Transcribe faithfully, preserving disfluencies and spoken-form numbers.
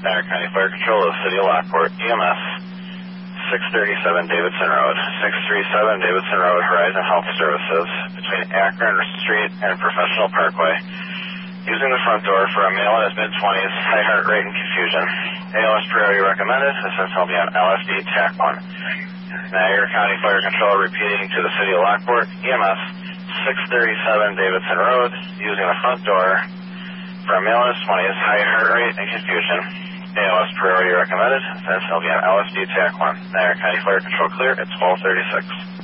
Niagara County Fire Control of the City of Lockport, E M S, six thirty-seven Davidson Road, six thirty-seven Davidson Road, Horizon Health Services, between Akron Street and Professional Parkway, using the front door for a male in his mid-twenties, high heart rate and confusion. A L S priority recommended, assist will be on L S D T A C one. Niagara County Fire Control repeating to the City of Lockport, E M S, six thirty-seven Davidson Road, using the front door for a male in his twenties, high heart rate and confusion. A L S priority recommended, assist will be on L S D T A C one. Niagara County Fire Control clear at twelve thirty-six.